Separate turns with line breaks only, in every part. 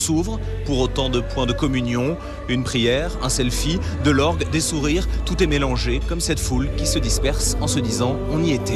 s'ouvre pour autant de points de communion, une prière, un selfie, de l'orgue, des sourires, tout est mélangé comme cette foule qui se disperse en se disant « on y était ».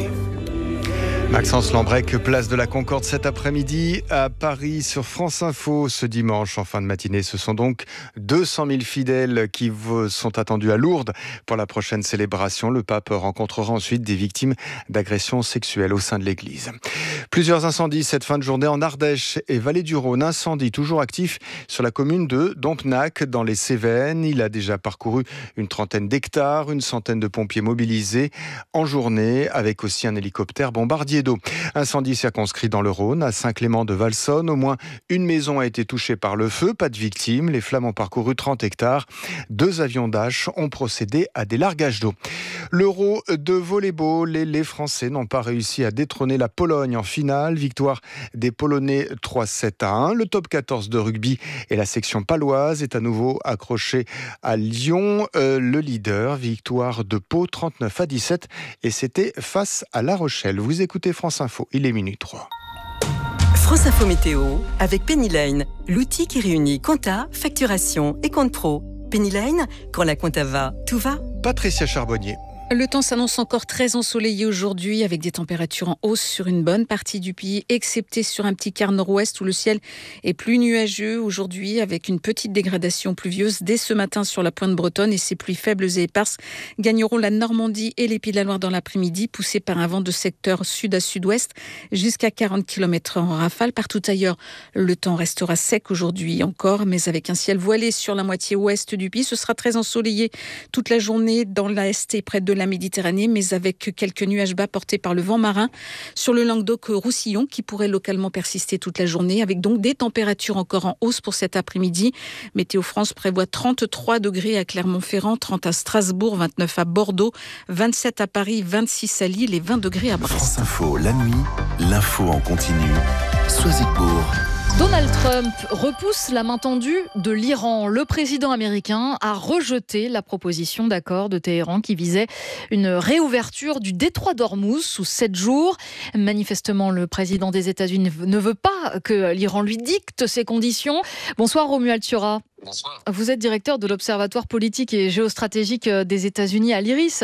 Maxence Lambrec, place de la Concorde cet après-midi à Paris sur France Info ce dimanche. En fin de matinée, ce sont donc 200 000 fidèles qui sont attendus à Lourdes pour la prochaine célébration. Le pape rencontrera ensuite des victimes d'agressions sexuelles au sein de l'église. Plusieurs incendies cette fin de journée en Ardèche et Vallée du Rhône. Incendie toujours actif sur la commune de Dompnac dans les Cévennes. Il a déjà parcouru une trentaine d'hectares, une centaine de pompiers mobilisés en journée avec aussi un hélicoptère bombardier d'eau. Incendie circonscrit dans le Rhône, à Saint-Clément-de-Valsonne. Au moins une maison a été touchée par le feu, pas de victimes. Les flammes ont parcouru 30 hectares. 2 avions Dash ont procédé à des largages d'eau. L'Euro de volley-ball, les Français n'ont pas réussi à détrôner la Pologne en finale. Victoire des Polonais 3-7-1. Le top 14 de rugby et la section paloise est à nouveau accroché à Lyon. Le leader, victoire de Pau 39-17 et c'était face à La Rochelle. Vous écoutez France Info, il est minuit 3.
France Info Météo avec Pennyline, l'outil qui réunit compta, facturation et compte pro. Pennyline, quand la compta va, tout va.
Patricia Charbonnier.
Le temps s'annonce encore très ensoleillé aujourd'hui avec des températures en hausse sur une bonne partie du pays, excepté sur un petit quart nord-ouest où le ciel est plus nuageux aujourd'hui avec une petite dégradation pluvieuse dès ce matin sur la pointe bretonne et ces pluies faibles et éparses gagneront la Normandie et les Pays de la Loire dans l'après-midi, poussées par un vent de secteur sud à sud-ouest jusqu'à 40 km/h en rafale. Partout ailleurs, le temps restera sec aujourd'hui encore, mais avec un ciel voilé sur la moitié ouest du pays. Ce sera très ensoleillé toute la journée dans l'est et près de la Méditerranée, mais avec quelques nuages bas portés par le vent marin sur le Languedoc-Roussillon qui pourrait localement persister toute la journée, avec donc des températures encore en hausse pour cet après-midi. Météo France prévoit 33 degrés à Clermont-Ferrand, 30 à Strasbourg, 29 à Bordeaux, 27 à Paris, 26 à Lille et 20 degrés à Brest.
France Info, la nuit, l'info en continu. Soisigbourg.
Donald Trump repousse la main tendue de l'Iran. Le président américain a rejeté la proposition d'accord de Téhéran qui visait une réouverture du détroit d'Ormuz sous 7 jours. Manifestement, le président des États-Unis ne veut pas que l'Iran lui dicte ses conditions. Bonsoir Romuald Thiora.
Bonsoir.
Vous êtes directeur de l'Observatoire politique et géostratégique des États-Unis à l'IRIS.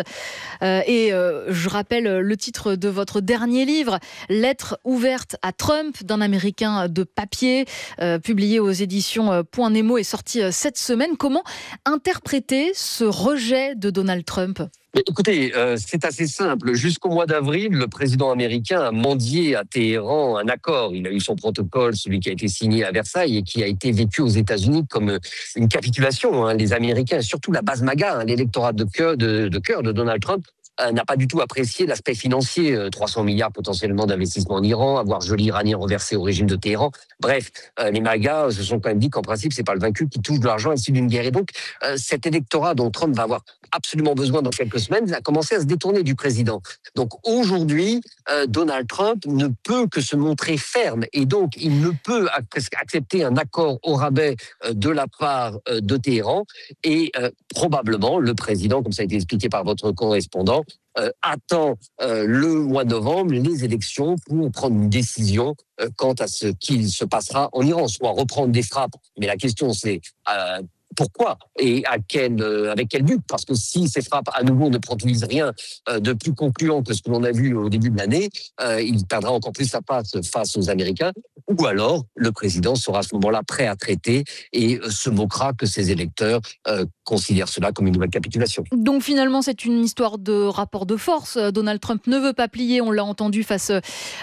Je rappelle le titre de votre dernier livre, Lettre ouverte à Trump, d'un Américain de papier, publié aux éditions Point Nemo et sorti cette semaine. Comment interpréter ce rejet de Donald Trump ?
Mais écoutez, c'est assez simple. Jusqu'au mois d'avril, le président américain a mendié à Téhéran un accord. Il a eu son protocole, celui qui a été signé à Versailles et qui a été vécu aux États-Unis comme une capitulation. Les Américains, et surtout la base MAGA, l'électorat de cœur de Donald Trump, n'a pas du tout apprécié l'aspect financier. 300 milliards potentiellement d'investissement en Iran, avoir joli iranien reversé au régime de Téhéran. Bref, les MAGA se sont quand même dit qu'en principe, c'est pas le vaincu qui touche de l'argent issu d'une guerre. Et donc, cet électorat dont Trump va avoir absolument besoin dans quelques semaines a commencé à se détourner du président. Donc aujourd'hui, Donald Trump ne peut que se montrer ferme et donc il ne peut accepter un accord au rabais de la part de Téhéran et probablement le président, comme ça a été expliqué par votre correspondant, attend le mois de novembre les élections pour prendre une décision quant à ce qu'il se passera en Iran, soit reprendre des frappes. Mais la question c'est pourquoi et avec quel but ? Parce que si ces frappes à nouveau ne produisent rien de plus concluant que ce que l'on a vu au début de l'année, il perdra encore plus sa place face aux Américains. Ou alors, le président sera à ce moment-là prêt à traiter et se moquera que ses électeurs considèrent cela comme une nouvelle capitulation.
Donc finalement, c'est une histoire de rapport de force. Donald Trump ne veut pas plier, on l'a entendu, face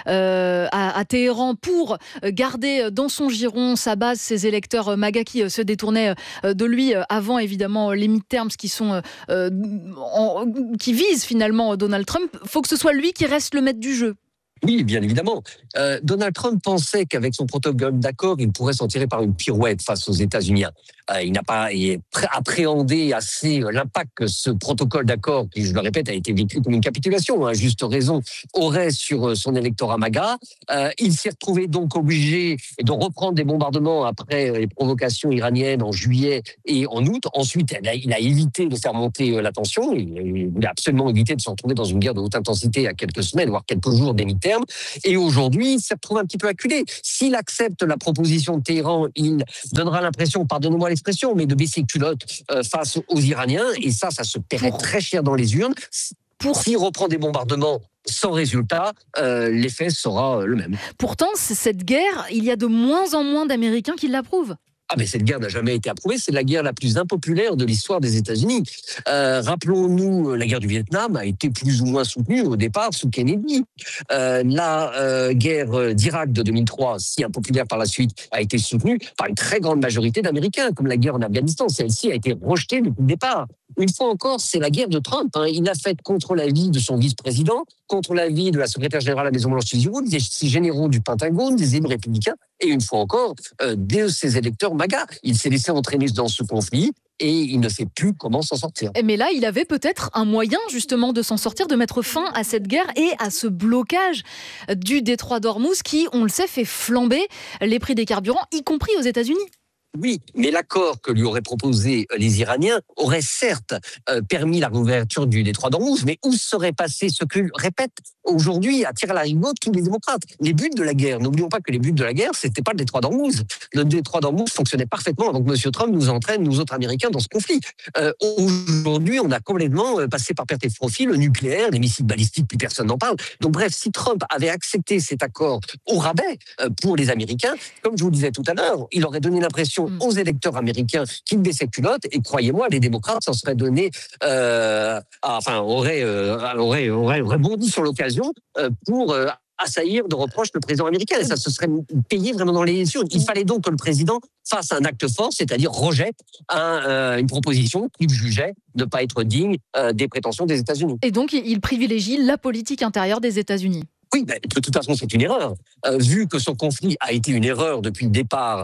à Téhéran pour garder dans son giron sa base, ses électeurs MAGA qui se détournaient de lui avant évidemment les midterms qui visent finalement Donald Trump. Il faut que ce soit lui qui reste le maître du jeu.
Oui, bien évidemment. Donald Trump pensait qu'avec son protocole d'accord, il pourrait s'en tirer par une pirouette face aux États-Unis. Il n'a pas appréhendé assez l'impact que ce protocole d'accord, qui, je le répète, a été vécu comme une capitulation, à juste raison, aurait sur son électorat MAGA. Il s'est retrouvé donc obligé de reprendre des bombardements après les provocations iraniennes en juillet et en août. Ensuite, il a évité de faire monter la tension. Il a absolument évité de se retrouver dans une guerre de haute intensité à quelques semaines, voire quelques jours des midterms. terme. Et aujourd'hui, il se retrouve un petit peu acculé. S'il accepte la proposition de Téhéran, il donnera l'impression, pardonnez-moi l'expression, mais de baisser culotte face aux Iraniens. Et ça se paierait très cher dans les urnes. S'il reprend des bombardements sans résultat, l'effet sera le même.
Pourtant, cette guerre, il y a de moins en moins d'Américains qui l'approuvent.
Ah, mais cette guerre n'a jamais été approuvée. C'est la guerre la plus impopulaire de l'histoire des États-Unis. Rappelons-nous, la guerre du Vietnam a été plus ou moins soutenue au départ sous Kennedy. La guerre d'Irak de 2003, si impopulaire par la suite, a été soutenue par une très grande majorité d'Américains, comme la guerre en Afghanistan. Celle-ci a été rejetée depuis le départ. Une fois encore, c'est la guerre de Trump. Il l'a faite contre l'avis de son vice-président, contre l'avis de la secrétaire générale de la Maison-Blanche, des généraux du Pentagone, des élus républicains, et une fois encore, de ses électeurs MAGA. Il s'est laissé entraîner dans ce conflit et il ne sait plus comment s'en sortir.
Mais là, il avait peut-être un moyen justement de s'en sortir, de mettre fin à cette guerre et à ce blocage du détroit d'Ormuz qui, on le sait, fait flamber les prix des carburants, y compris aux États-Unis.
Oui, mais l'accord que lui auraient proposé les Iraniens aurait certes permis la réouverture du détroit d'Ormuz, mais où serait passé ce que répètent aujourd'hui à tir à la rigotte tous les démocrates? Les buts de la guerre, n'oublions pas que les buts de la guerre, c'était pas le détroit d'Ormuz. Le détroit d'Ormuz fonctionnait parfaitement avant que M. Trump nous entraîne, nous autres Américains, dans ce conflit. Aujourd'hui, on a complètement passé par perte et profit le nucléaire, les missiles balistiques, plus personne n'en parle. Donc bref, si Trump avait accepté cet accord au rabais pour les Américains, comme je vous le disais tout à l'heure, il aurait donné l'impression aux électeurs américains qu'ils baissaient culotte, et croyez-moi, les démocrates s'en seraient donné, auraient bondi sur l'occasion pour assaillir de reproches le président américain, et ça se serait payé vraiment dans les urnes. Il fallait donc que le président fasse un acte fort, c'est-à-dire rejette une proposition qu'il jugeait ne pas être digne des prétentions des États-Unis.
Et donc, il privilégie la politique intérieure des États-Unis.
Oui, de toute façon, c'est une erreur. Vu que son conflit a été une erreur depuis le départ,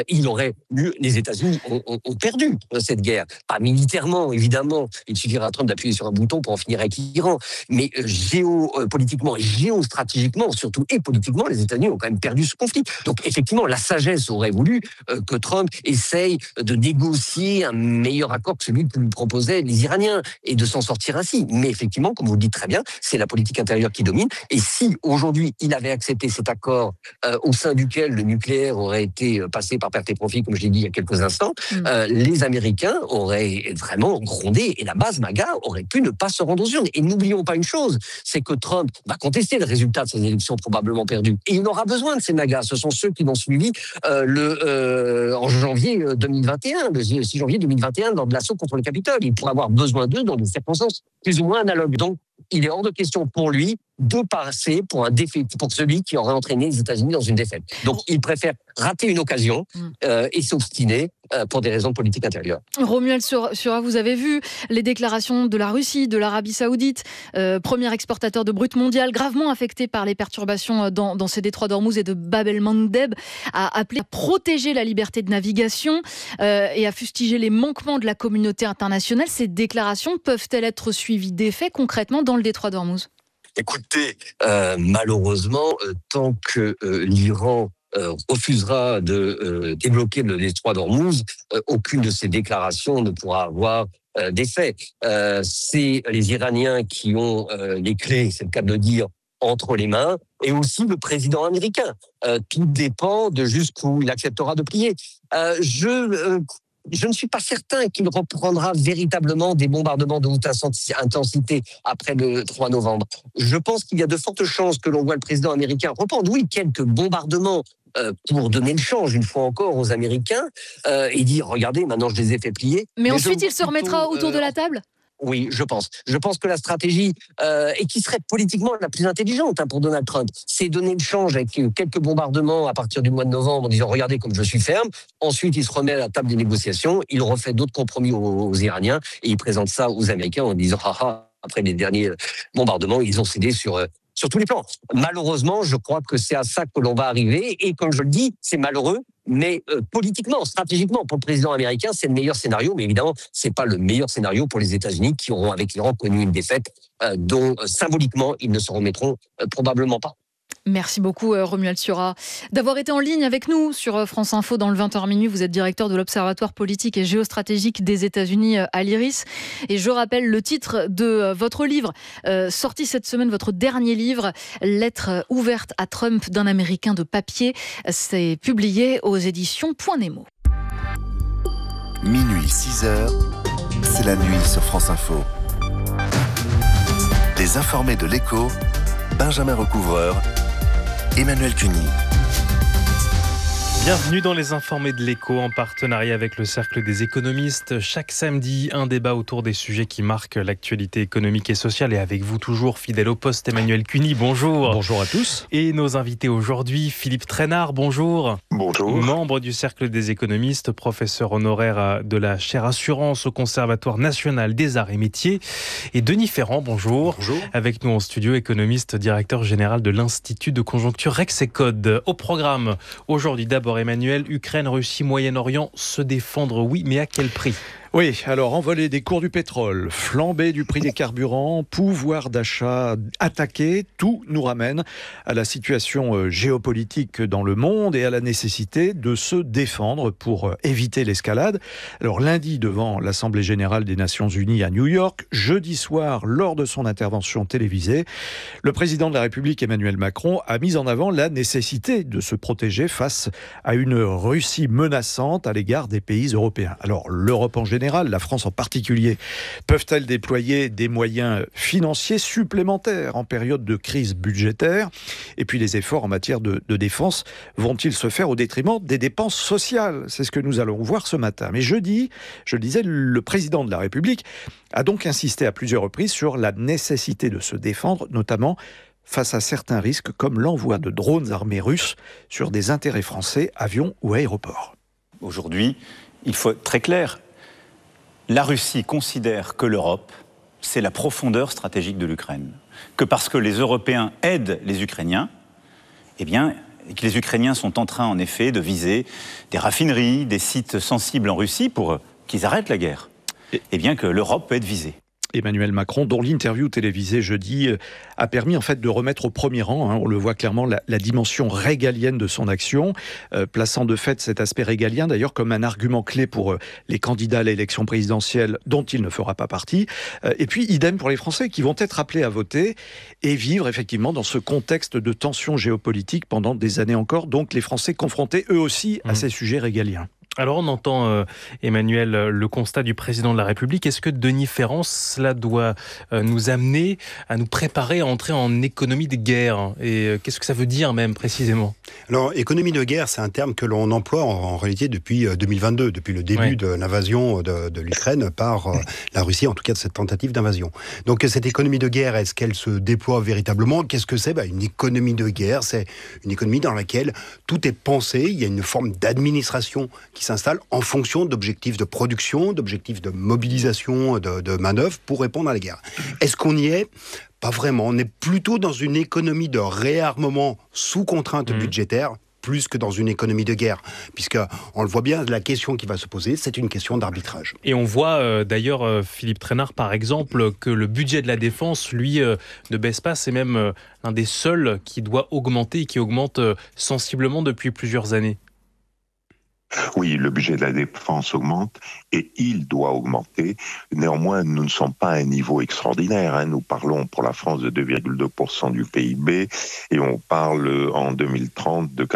les États-Unis ont perdu cette guerre. Pas militairement, évidemment. Il suffira à Trump d'appuyer sur un bouton pour en finir avec l'Iran. Mais géopolitiquement, géostratégiquement, surtout, et politiquement, les États-Unis ont quand même perdu ce conflit. Donc, effectivement, la sagesse aurait voulu que Trump essaye de négocier un meilleur accord que celui que lui proposaient les Iraniens et de s'en sortir ainsi. Mais effectivement, comme vous le dites très bien, c'est la politique intérieure qui domine. Et si aujourd'hui, il avait accepté cet accord au sein duquel le nucléaire aurait été passé par perte et profit, comme je l'ai dit il y a quelques instants, les Américains auraient vraiment grondé et la base MAGA aurait pu ne pas se rendre aux urnes. Et n'oublions pas une chose, c'est que Trump va contester le résultat de ces élections probablement perdues. Et il aura besoin de ces MAGA. Ce sont ceux qui l'ont suivi en janvier 2021, le 6 janvier 2021, lors de l'assaut contre le Capitole. Il pourrait avoir besoin d'eux dans des circonstances plus ou moins analogues. Donc, il est hors de question pour lui de passer pour un défait, pour celui qui aurait entraîné les États-Unis dans une défaite. Donc, il préfère rater une occasion et s'obstiner pour des raisons politiques intérieures.
Romuald Sura, vous avez vu les déclarations de la Russie, de l'Arabie Saoudite, premier exportateur de brut mondial, gravement affecté par les perturbations dans ces détroits d'Ormuz et de Bab el-Mandeb, a appelé à protéger la liberté de navigation et à fustiger les manquements de la communauté internationale. Ces déclarations peuvent-elles être suivies d'effets concrètement dans le détroit d'Ormuz?
Écoutez, malheureusement, tant que l'Iran refusera de débloquer le détroit d'Ormuz, aucune de ces déclarations ne pourra avoir d'effet. C'est les Iraniens qui ont les clés, c'est le cas de le dire, entre les mains, et aussi le président américain. Tout dépend de jusqu'où il acceptera de plier. Je ne suis pas certain qu'il reprendra véritablement des bombardements de haute intensité après le 3 novembre. Je pense qu'il y a de fortes chances que l'on voit le président américain reprendre, oui, quelques bombardements pour donner le change, une fois encore, aux Américains et dire, regardez, maintenant je les ai fait plier.
Mais ensuite, il se remettra autour de la table ?
Oui, je pense. Je pense que la stratégie, et qui serait politiquement la plus intelligente pour Donald Trump, c'est donner le change avec quelques bombardements à partir du mois de novembre en disant « Regardez comme je suis ferme ». Ensuite, il se remet à la table des négociations, il refait d'autres compromis aux Iraniens et il présente ça aux Américains en disant « Haha, après les derniers bombardements, ils ont cédé sur tous les plans ». Malheureusement, je crois que c'est à ça que l'on va arriver. Et comme je le dis, c'est malheureux, mais politiquement, stratégiquement, pour le président américain, c'est le meilleur scénario. Mais évidemment, c'est pas le meilleur scénario pour les États-Unis qui auront, avec l'Iran, connu une défaite dont symboliquement, ils ne se remettront probablement pas.
Merci beaucoup Romuald Siora d'avoir été en ligne avec nous sur France Info dans le 20h minuit. Vous êtes directeur de l'Observatoire politique et géostratégique des États-Unis à l'IRIS. Et je rappelle le titre de votre livre, sorti cette semaine, votre dernier livre, Lettre ouverte à Trump d'un Américain de papier. C'est publié aux éditions Point Nemo.
Minuit 6h, c'est la nuit sur France Info. Les informés de l'Écho, Benjamin Recouvreur, Emmanuel Cuny.
Bienvenue dans les informés de l'Écho en partenariat avec le Cercle des économistes. Chaque samedi, un débat autour des sujets qui marquent l'actualité économique et sociale. Et avec vous toujours, fidèle au poste, Emmanuel Cuny, bonjour.
Bonjour à tous.
Et nos invités aujourd'hui, Philippe Trainard, bonjour.
Bonjour.
Membre du Cercle des économistes, professeur honoraire de la chaire Assurance au Conservatoire national des arts et métiers. Et Denis Ferrand, bonjour.
Bonjour.
Avec nous en studio, économiste, directeur général de l'Institut de conjoncture Rexecode. Au programme, aujourd'hui d'abord, Emmanuel, Ukraine, Russie, Moyen-Orient, se défendre, oui, mais à quel prix ?
Oui, alors envolée des cours du pétrole, flambée du prix des carburants, pouvoir d'achat attaqué, tout nous ramène à la situation géopolitique dans le monde et à la nécessité de se défendre pour éviter l'escalade. Alors lundi, devant l'Assemblée générale des Nations Unies à New York, jeudi soir, lors de son intervention télévisée, le président de la République Emmanuel Macron a mis en avant la nécessité de se protéger face à une Russie menaçante à l'égard des pays européens. Alors l'Europe en général, la France en particulier, peuvent-elles déployer des moyens financiers supplémentaires en période de crise budgétaire ? Et puis les efforts en matière de défense vont-ils se faire au détriment des dépenses sociales ? C'est ce que nous allons voir ce matin. Mais jeudi, je le disais, le président de la République a donc insisté à plusieurs reprises sur la nécessité de se défendre, notamment face à certains risques comme l'envoi de drones armés russes sur des intérêts français, avions ou aéroports.
Aujourd'hui, il faut être très clair. La Russie considère que l'Europe, c'est la profondeur stratégique de l'Ukraine. Que parce que les Européens aident les Ukrainiens, eh bien, et que les Ukrainiens sont en train, en effet, de viser des raffineries, des sites sensibles en Russie pour qu'ils arrêtent la guerre. Eh bien, que l'Europe peut être visée.
Emmanuel Macron, dont l'interview télévisée jeudi a permis en fait de remettre au premier rang, on le voit clairement, la dimension régalienne de son action, plaçant de fait cet aspect régalien d'ailleurs comme un argument clé pour les candidats à l'élection présidentielle dont il ne fera pas partie. Et puis idem pour les Français qui vont être appelés à voter et vivre effectivement dans ce contexte de tension géopolitique pendant des années encore, donc les Français confrontés eux aussi à ces sujets régaliens.
Alors on entend, Emmanuel, le constat du président de la République. Est-ce que Denis Ferrand, cela doit nous amener à nous préparer à entrer en économie de guerre ? Et qu'est-ce que ça veut dire même précisément ?
Alors, économie de guerre, c'est un terme que l'on emploie en réalité depuis 2022, depuis le début de l'invasion de l'Ukraine par la Russie, en tout cas de cette tentative d'invasion. Donc cette économie de guerre, est-ce qu'elle se déploie véritablement ? Qu'est-ce que c'est ? Une économie de guerre, c'est une économie dans laquelle tout est pensé, il y a une forme d'administration qui s'installe en fonction d'objectifs de production, d'objectifs de mobilisation, de manœuvres pour répondre à la guerre. Est-ce qu'on y est ? Pas vraiment. On est plutôt dans une économie de réarmement sous contrainte budgétaire, plus que dans une économie de guerre. Puisque, on le voit bien, la question qui va se poser, c'est une question d'arbitrage.
Et on voit d'ailleurs, Philippe Trainard, par exemple, que le budget de la défense, lui, ne baisse pas. C'est même l'un des seuls qui doit augmenter et qui augmente sensiblement depuis plusieurs années.
Oui, le budget de la défense augmente et il doit augmenter. Néanmoins, nous ne sommes pas à un niveau extraordinaire. Nous parlons pour la France de 2,2% du PIB et on parle en 2030 de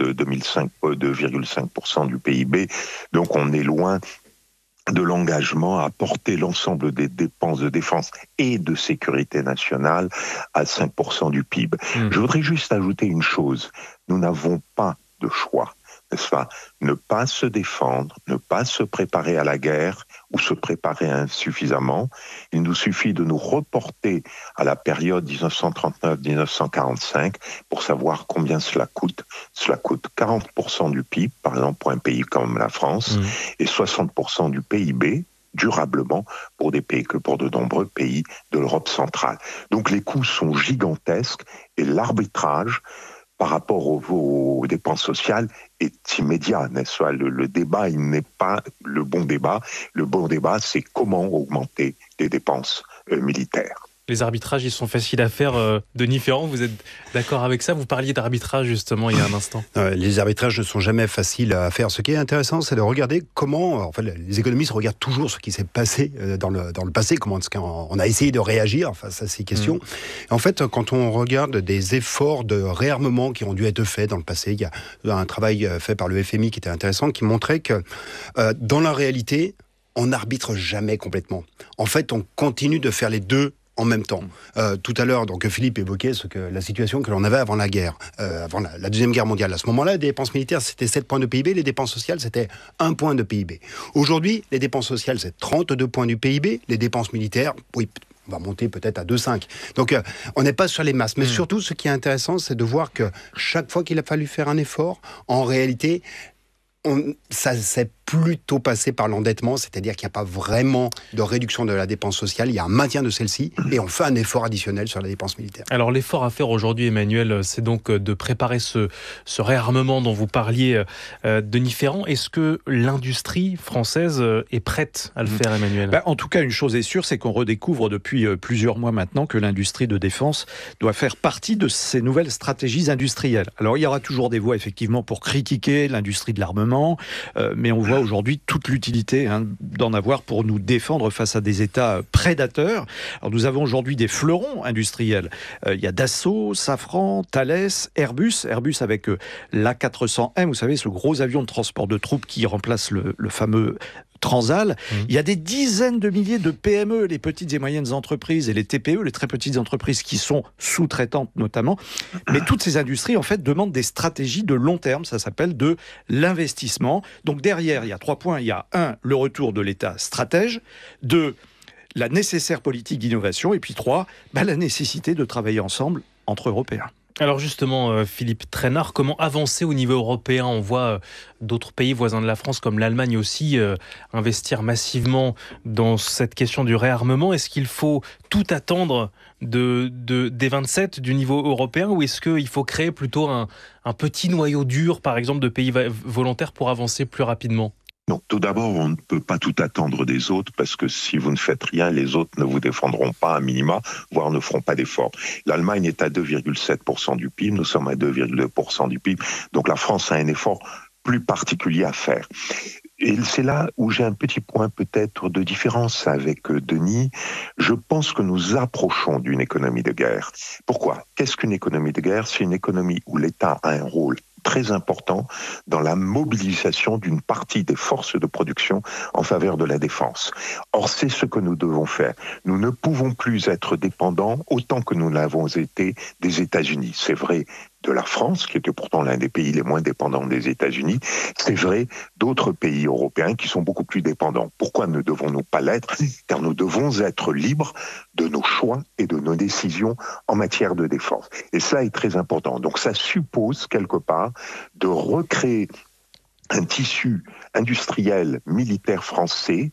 2,5% du PIB. Donc on est loin de l'engagement à porter l'ensemble des dépenses de défense et de sécurité nationale à 5% du PIB. Je voudrais juste ajouter une chose. Nous n'avons pas de choix. N'est-ce pas ? Ne pas se défendre, ne pas se préparer à la guerre ou se préparer insuffisamment. Il nous suffit de nous reporter à la période 1939-1945 pour savoir combien cela coûte. Cela coûte 40% du PIB, par exemple pour un pays comme la France, et 60% du PIB, durablement pour de nombreux pays de l'Europe centrale. Donc les coûts sont gigantesques et l'arbitrage par rapport aux dépenses sociales est immédiat, n'est-ce pas ? Le débat, il n'est pas le bon débat. Le bon débat, c'est comment augmenter les dépenses militaires.
Les arbitrages, ils sont faciles à faire. Denis Ferrand, vous êtes d'accord avec ça? Vous parliez d'arbitrage justement il y a un instant.
Les arbitrages ne sont jamais faciles à faire. Ce qui est intéressant, c'est de regarder comment... les économistes regardent toujours ce qui s'est passé dans le passé, comment on a essayé de réagir face à ces questions. En fait, quand on regarde des efforts de réarmement qui ont dû être faits dans le passé, il y a un travail fait par le FMI qui était intéressant, qui montrait que dans la réalité, on n'arbitre jamais complètement. En fait, on continue de faire les deux en même temps. Tout à l'heure, donc Philippe évoquait la situation que l'on avait avant la guerre, avant la Deuxième Guerre mondiale. À ce moment-là, les dépenses militaires, c'était 7 points de PIB, les dépenses sociales, c'était 1 point de PIB. Aujourd'hui, les dépenses sociales, c'est 32 points du PIB, les dépenses militaires, oui, on va monter peut-être à 2,5. Donc, on n'est pas sur les masses. Mais surtout, ce qui est intéressant, c'est de voir que chaque fois qu'il a fallu faire un effort, en réalité, ça s'est plutôt passé par l'endettement, c'est-à-dire qu'il n'y a pas vraiment de réduction de la dépense sociale, il y a un maintien de celle-ci, et on fait un effort additionnel sur la dépense militaire.
Alors l'effort à faire aujourd'hui, Emmanuel, c'est donc de préparer ce réarmement dont vous parliez, Denis Ferrand. Est-ce que l'industrie française est prête à le faire, Emmanuel ?
En tout cas, une chose est sûre, c'est qu'on redécouvre depuis plusieurs mois maintenant que l'industrie de défense doit faire partie de ces nouvelles stratégies industrielles. Alors il y aura toujours des voix effectivement pour critiquer l'industrie de l'armement, mais on voit aujourd'hui toute l'utilité d'en avoir pour nous défendre face à des États prédateurs. Alors nous avons aujourd'hui des fleurons industriels. Il y a Dassault, Safran, Thales, Airbus avec l'A400M, vous savez, ce gros avion de transport de troupes qui remplace le fameux Transal. Il y a des dizaines de milliers de PME, les petites et moyennes entreprises, et les TPE, les très petites entreprises qui sont sous-traitantes notamment. Mais toutes ces industries, en fait, demandent des stratégies de long terme. Ça s'appelle de l'investissement. Donc derrière, il y a 3 points. Il y a 1, le retour de l'État stratège. 2, la nécessaire politique d'innovation. Et puis 3, la nécessité de travailler ensemble entre Européens.
Alors justement, Philippe Trainard, comment avancer au niveau européen ? On voit d'autres pays voisins de la France, comme l'Allemagne aussi, investir massivement dans cette question du réarmement. Est-ce qu'il faut tout attendre des 27 du niveau européen, ou est-ce qu'il faut créer plutôt un petit noyau dur, par exemple, de pays volontaires pour avancer plus rapidement ?
Non, tout d'abord, on ne peut pas tout attendre des autres, parce que si vous ne faites rien, les autres ne vous défendront pas à minima, voire ne feront pas d'efforts. L'Allemagne est à 2,7% du PIB, nous sommes à 2,2% du PIB, donc la France a un effort plus particulier à faire. Et c'est là où j'ai un petit point peut-être de différence avec Denis. Je pense que nous approchons d'une économie de guerre. Pourquoi ? Qu'est-ce qu'une économie de guerre ? C'est une économie où l'État a un rôle très important dans la mobilisation d'une partie des forces de production en faveur de la défense. Or, c'est ce que nous devons faire. Nous ne pouvons plus être dépendants, autant que nous l'avons été, des États-Unis. C'est vrai de la France, qui était pourtant l'un des pays les moins dépendants des États-Unis. C'est vrai d'autres pays européens qui sont beaucoup plus dépendants. Pourquoi ne devons-nous pas l'être ? Car nous devons être libres de nos choix et de nos décisions en matière de défense. Et ça est très important. Donc ça suppose, quelque part, de recréer un tissu industriel militaire français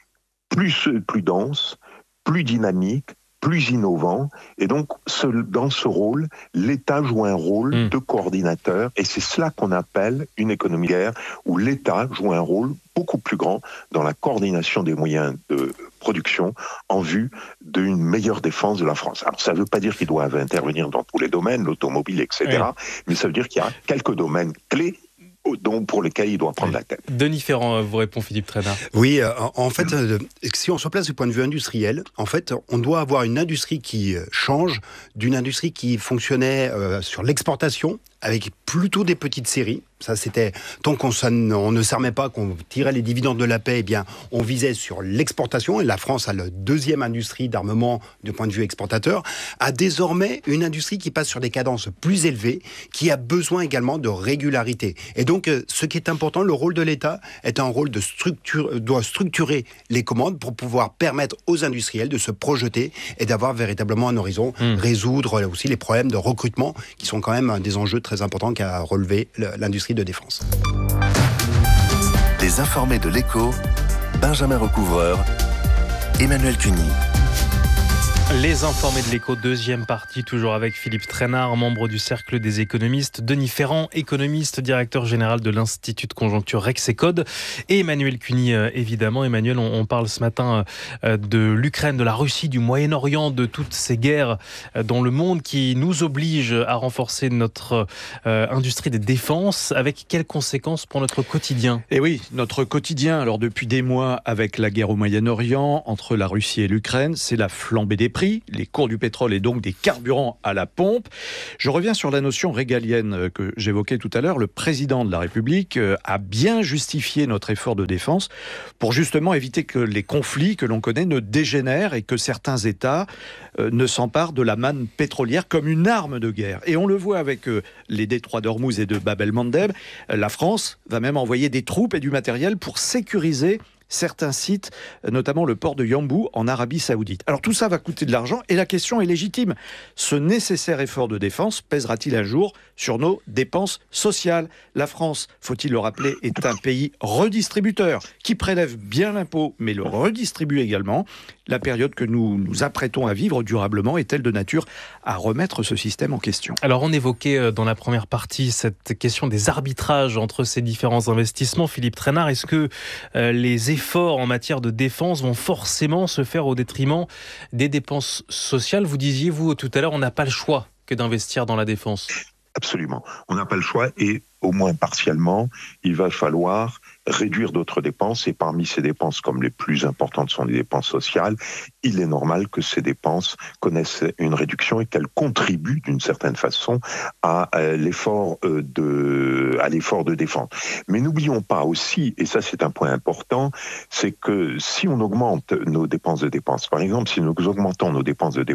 plus dense, plus dynamique, plus innovant, et donc dans ce rôle, l'État joue un rôle de coordinateur, et c'est cela qu'on appelle une économie de guerre, où l'État joue un rôle beaucoup plus grand dans la coordination des moyens de production en vue d'une meilleure défense de la France. Alors ça ne veut pas dire qu'ils doivent intervenir dans tous les domaines, l'automobile, etc., mais ça veut dire qu'il y a quelques domaines clés pour lesquels il doit prendre la tête.
Denis Ferrand, vous répond Philippe Trainard.
Oui, en fait, si on se place du point de vue industriel, en fait, on doit avoir une industrie qui change d'une industrie qui fonctionnait sur l'exportation, avec plutôt des petites séries. Ça, c'était tant qu'on ne s'armait pas, qu'on tirait les dividendes de la paix, eh bien, on visait sur l'exportation. Et la France a la deuxième industrie d'armement du point de vue exportateur, a désormais une industrie qui passe sur des cadences plus élevées, qui a besoin également de régularité. Et donc, ce qui est important, le rôle de l'État est un rôle doit structurer les commandes pour pouvoir permettre aux industriels de se projeter et d'avoir véritablement un horizon, résoudre aussi les problèmes de recrutement qui sont quand même des enjeux très importants qu'a relevé l'industrie de défense.
Les informés de l'Écho, Benjamin Recouvreur, Emmanuel Cuny.
Les informés de l'Écho, deuxième partie, toujours avec Philippe Trainard, membre du Cercle des économistes, Denis Ferrand, économiste, directeur général de l'Institut de conjoncture Rexecode, et Emmanuel Cuny, évidemment. Emmanuel, on parle ce matin de l'Ukraine, de la Russie, du Moyen-Orient, de toutes ces guerres dans le monde qui nous obligent à renforcer notre industrie des défenses. Avec quelles conséquences pour notre quotidien ?
Et oui, notre quotidien, alors depuis des mois, avec la guerre au Moyen-Orient, entre la Russie et l'Ukraine, c'est la flambée des prix, les cours du pétrole et donc des carburants à la pompe. Je reviens sur la notion régalienne que j'évoquais tout à l'heure. Le président de la République a bien justifié notre effort de défense pour justement éviter que les conflits que l'on connaît ne dégénèrent et que certains États ne s'emparent de la manne pétrolière comme une arme de guerre. Et on le voit avec les détroits d'Ormuz et de Bab el-Mandeb. La France va même envoyer des troupes et du matériel pour sécuriser certains sites, notamment le port de Yanbu en Arabie Saoudite. Alors tout ça va coûter de l'argent et la question est légitime. Ce nécessaire effort de défense pèsera-t-il un jour sur nos dépenses sociales ? La France, faut-il le rappeler, est un pays redistributeur qui prélève bien l'impôt mais le redistribue également. La période que nous nous apprêtons à vivre durablement est-elle de nature à remettre ce système en question ?
Alors on évoquait dans la première partie cette question des arbitrages entre ces différents investissements. Philippe Trainard, est-ce que les efforts en matière de défense vont forcément se faire au détriment des dépenses sociales ? Vous disiez, vous, tout à l'heure, on n'a pas le choix que d'investir dans la défense.
Absolument. On n'a pas le choix et au moins partiellement, il va falloir réduire d'autres dépenses et parmi ces dépenses, comme les plus importantes sont les dépenses sociales, il est normal que ces dépenses connaissent une réduction et qu'elles contribuent d'une certaine façon à l'effort de défense. Mais n'oublions pas aussi, et ça c'est un point important, c'est que si on augmente nos dépenses de dépenses, par exemple si nous augmentons nos dépenses de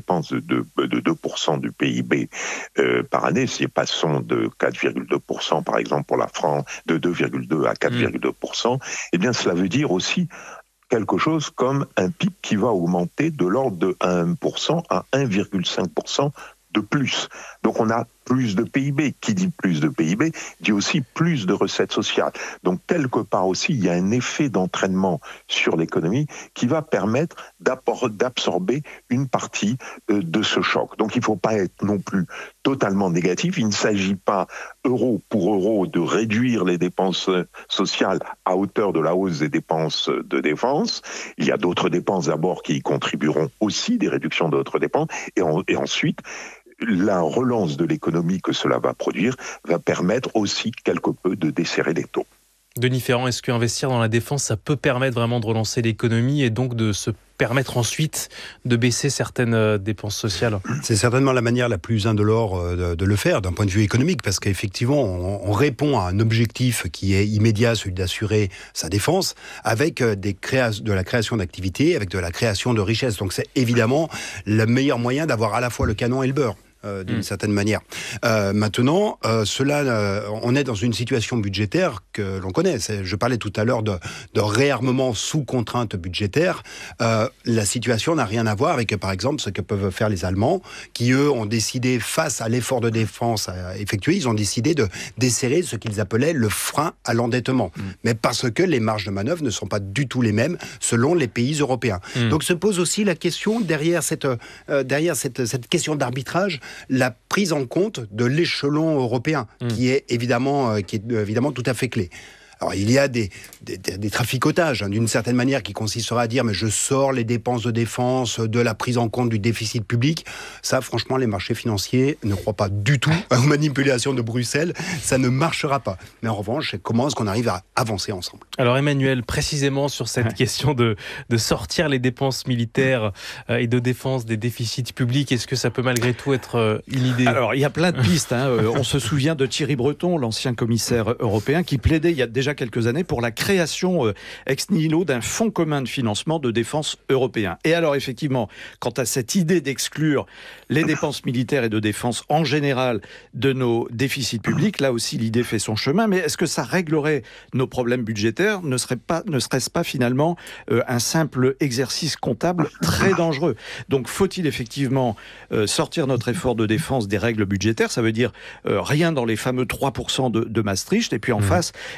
2% du PIB par année, si nous passons de 4,2% par exemple pour la France, de 2,2 à 4,2%, eh bien cela veut dire aussi quelque chose comme un PIB qui va augmenter de l'ordre de 1% à 1,5% de plus. Donc on a plus de PIB. Qui dit plus de PIB dit aussi plus de recettes sociales. Donc quelque part aussi, il y a un effet d'entraînement sur l'économie qui va permettre d'absorber une partie de ce choc. Donc il ne faut pas être non plus totalement négatif. Il ne s'agit pas euro pour euro de réduire les dépenses sociales à hauteur de la hausse des dépenses de défense. Il y a d'autres dépenses d'abord qui y contribueront aussi, des réductions d'autres dépenses. Et ensuite, la relance de l'économie que cela va produire va permettre aussi quelque peu de desserrer les taux.
Denis Ferrand, est-ce qu'investir dans la défense, ça peut permettre vraiment de relancer l'économie et donc de se permettre ensuite de baisser certaines dépenses sociales ?
C'est certainement la manière la plus indolore de le faire d'un point de vue économique, parce qu'effectivement, on répond à un objectif qui est immédiat, celui d'assurer sa défense, avec de la création d'activités, avec de la création de richesses. Donc c'est évidemment le meilleur moyen d'avoir à la fois le canon et le beurre. D'une certaine manière. Maintenant, on est dans une situation budgétaire que l'on connaît. Je parlais tout à l'heure de réarmement sous contrainte budgétaire. La situation n'a rien à voir avec, par exemple, ce que peuvent faire les Allemands, qui, eux, ont décidé, face à l'effort de défense effectué, ils ont décidé de desserrer ce qu'ils appelaient le frein à l'endettement. Mais parce que les marges de manœuvre ne sont pas du tout les mêmes selon les pays européens. Donc se pose aussi la question, derrière cette question d'arbitrage, la prise en compte de l'échelon européen, qui est évidemment tout à fait clé. Alors, il y a des traficotages, d'une certaine manière, qui consistera à dire mais je sors les dépenses de défense de la prise en compte du déficit public. Ça, franchement, les marchés financiers ne croient pas du tout aux manipulations de Bruxelles. Ça ne marchera pas. Mais en revanche, comment est-ce qu'on arrive à avancer ensemble ?
Alors Emmanuel, précisément sur cette question de sortir les dépenses militaires et de défense des déficits publics, est-ce que ça peut malgré tout être une idée ?
Alors, il y a plein de pistes. On se souvient de Thierry Breton, l'ancien commissaire européen, qui plaidait il y a déjà quelques années pour la création ex nihilo d'un fonds commun de financement de défense européen. Et alors effectivement, quant à cette idée d'exclure les dépenses militaires et de défense en général de nos déficits publics, là aussi l'idée fait son chemin, mais est-ce que ça réglerait nos problèmes budgétaires ? Ne serait-ce pas finalement un simple exercice comptable très dangereux ? Donc faut-il effectivement sortir notre effort de défense des règles budgétaires ? Ça veut dire rien dans les fameux 3% de Maastricht, et puis en face, il y a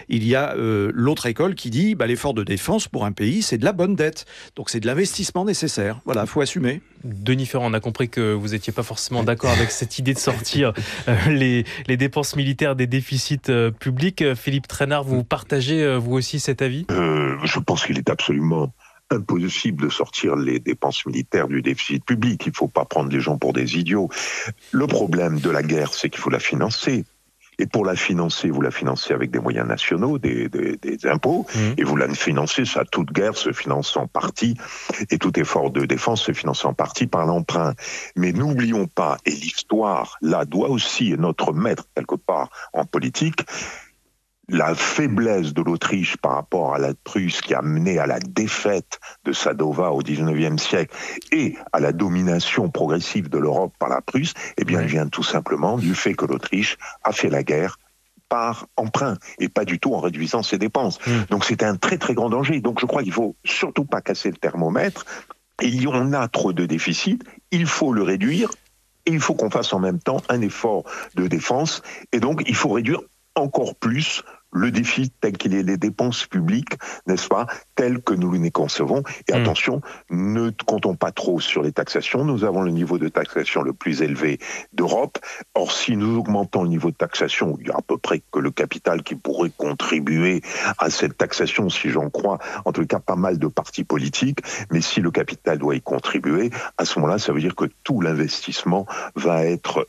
a l'autre école qui dit l'effort de défense pour un pays, c'est de la bonne dette. Donc c'est de l'investissement nécessaire. Voilà, il faut assumer.
Denis Ferrand, on a compris que vous n'étiez pas forcément d'accord avec cette idée de sortir les dépenses militaires des déficits publics. Philippe Trainard, vous partagez vous aussi cet avis ?
Je pense qu'il est absolument impossible de sortir les dépenses militaires du déficit public. Il ne faut pas prendre les gens pour des idiots. Le problème de la guerre, c'est qu'il faut la financer. Et pour la financer, vous la financez avec des moyens nationaux, des impôts, et vous la financez, ça, toute guerre se finance en partie, et tout effort de défense se finance en partie par l'emprunt. Mais n'oublions pas, et l'histoire, là, doit aussi être notre maître, quelque part, en politique, la faiblesse de l'Autriche par rapport à la Prusse qui a mené à la défaite de Sadova au XIXe siècle et à la domination progressive de l'Europe par la Prusse, vient tout simplement du fait que l'Autriche a fait la guerre par emprunt et pas du tout en réduisant ses dépenses. Donc c'était un très très grand danger. Donc je crois qu'il faut surtout pas casser le thermomètre. Et on a trop de déficit, il faut le réduire et il faut qu'on fasse en même temps un effort de défense. Et donc il faut réduire encore plus le déficit tel qu'il est, les dépenses publiques, n'est-ce pas, telles que nous les concevons. Et attention, ne comptons pas trop sur les taxations. Nous avons le niveau de taxation le plus élevé d'Europe. Or, si nous augmentons le niveau de taxation, il y a à peu près que le capital qui pourrait contribuer à cette taxation, si j'en crois, en tout cas pas mal de partis politiques. Mais si le capital doit y contribuer, à ce moment-là, ça veut dire que tout l'investissement va être,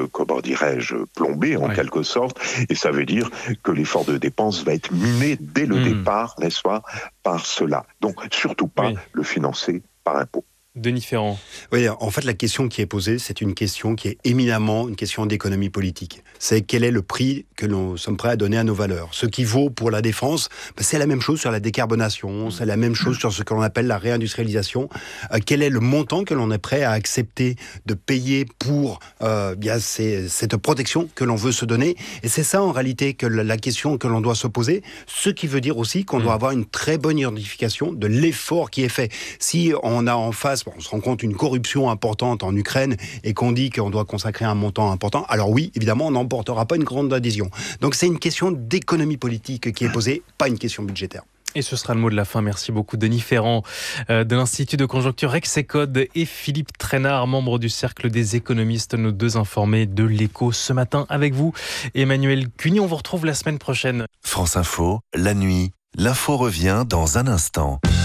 plombé en quelque sorte. Et ça veut dire que l'effort de dépenses va être miné dès le départ, n'est-ce pas, par cela. Donc, surtout pas le financer par impôt.
Denis Ferrand.
Oui, en fait, la question qui est posée, c'est une question qui est éminemment une question d'économie politique. C'est quel est le prix que nous sommes prêts à donner à nos valeurs. Ce qui vaut pour la défense, c'est la même chose sur la décarbonation, c'est la même chose sur ce que l'on appelle la réindustrialisation. Quel est le montant que l'on est prêt à accepter de payer pour cette protection que l'on veut se donner. Et c'est ça, en réalité, que la question que l'on doit se poser. Ce qui veut dire aussi qu'on doit avoir une très bonne identification de l'effort qui est fait. Si on a en face, on se rend compte une corruption importante en Ukraine et qu'on dit qu'on doit consacrer un montant important, alors oui, évidemment, on n'emportera pas une grande adhésion. Donc c'est une question d'économie politique qui est posée, pas une question budgétaire.
Et ce sera le mot de la fin. Merci beaucoup Denis Ferrand de l'Institut de conjoncture Rexecode et Philippe Trainard, membre du Cercle des économistes, nos deux informés de l'Écho ce matin avec vous. Emmanuel Cuny, on vous retrouve la semaine prochaine.
France Info, la nuit, l'info revient dans un instant.